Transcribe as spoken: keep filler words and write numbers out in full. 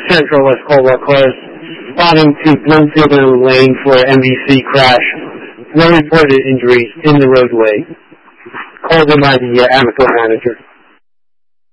Central West Caldwell cars responding to Bloomfield and Lane for an M V C crash. No reported injuries in the roadway. Called in by the uh, Amoco manager.